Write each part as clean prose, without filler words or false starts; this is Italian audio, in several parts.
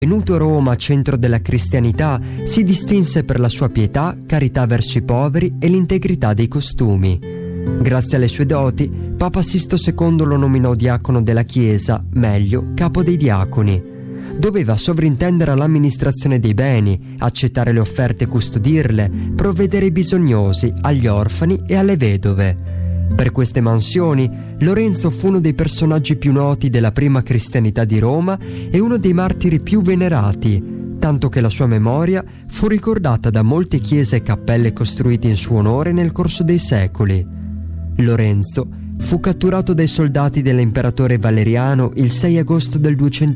Venuto a Roma, centro della cristianità, si distinse per la sua pietà, carità verso i poveri e l'integrità dei costumi. Grazie alle sue doti, Papa Sisto II lo nominò diacono della Chiesa, meglio, capo dei diaconi. Doveva sovrintendere all'amministrazione dei beni, accettare le offerte e custodirle, provvedere ai bisognosi, agli orfani e alle vedove. Per queste mansioni, Lorenzo fu uno dei personaggi più noti della prima cristianità di Roma e uno dei martiri più venerati, tanto che la sua memoria fu ricordata da molte chiese e cappelle costruite in suo onore nel corso dei secoli. Lorenzo fu catturato dai soldati dell'imperatore Valeriano il 6 agosto del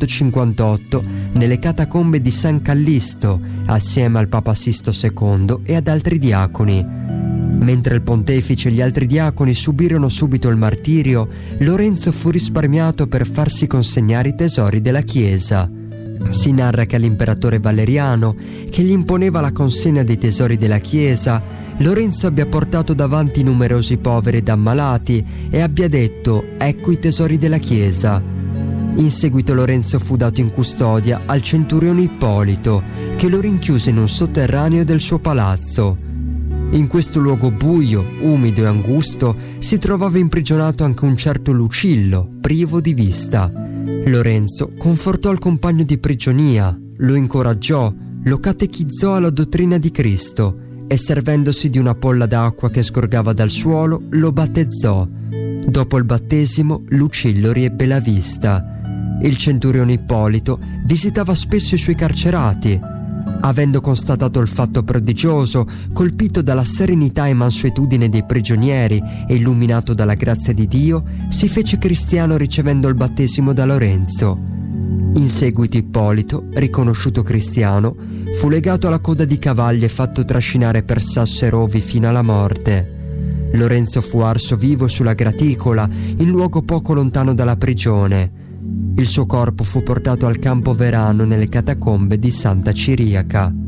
258 nelle catacombe di San Callisto, assieme al Papa Sisto II e ad altri diaconi. Mentre il pontefice e gli altri diaconi subirono subito il martirio, Lorenzo fu risparmiato per farsi consegnare i tesori della Chiesa. Si narra che all'imperatore Valeriano, che gli imponeva la consegna dei tesori della Chiesa, Lorenzo abbia portato davanti numerosi poveri ed ammalati e abbia detto: «Ecco i tesori della Chiesa». In seguito Lorenzo fu dato in custodia al centurione Ippolito, che lo rinchiuse in un sotterraneo del suo palazzo. In questo luogo buio, umido e angusto si trovava imprigionato anche un certo Lucillo, privo di vista. Lorenzo confortò il compagno di prigionia, lo incoraggiò, lo catechizzò alla dottrina di Cristo e, servendosi di una polla d'acqua che sgorgava dal suolo, lo battezzò. Dopo il battesimo, Lucillo riebbe la vista. Il centurione Ippolito visitava spesso i suoi carcerati. Avendo constatato il fatto prodigioso, colpito dalla serenità e mansuetudine dei prigionieri e illuminato dalla grazia di Dio, si fece cristiano ricevendo il battesimo da Lorenzo. In seguito Ippolito, riconosciuto cristiano, fu legato alla coda di cavalli e fatto trascinare per sasso e rovi fino alla morte. Lorenzo fu arso vivo sulla graticola, in luogo poco lontano dalla prigione. Il suo corpo fu portato al Campo Verano nelle catacombe di Santa Ciriaca.